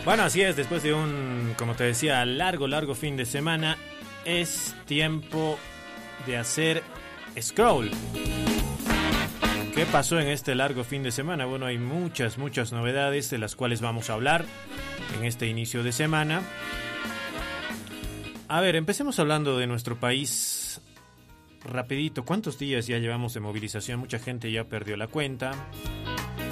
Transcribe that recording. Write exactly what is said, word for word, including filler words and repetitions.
Bueno, así es, después de un, como te decía, largo, largo fin de semana, es tiempo de hacer scroll. ¿Qué pasó en este largo fin de semana? Bueno, hay muchas, muchas novedades de las cuales vamos a hablar en este inicio de semana. A ver, empecemos hablando de nuestro país rapidito. ¿Cuántos días ya llevamos de movilización? Mucha gente ya perdió la cuenta.